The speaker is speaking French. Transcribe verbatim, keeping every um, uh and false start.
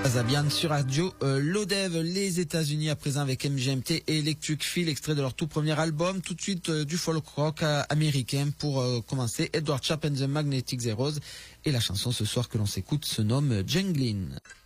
Zabian sur Radio euh, Lodev, les États-Unis à présent avec M G M T et Electric Feel, extrait de leur tout premier album. Tout de suite euh, du folk rock euh, américain pour euh, commencer. Edward Chap and the Magnetic Zeros, et la chanson ce soir que l'on s'écoute se nomme Janglin.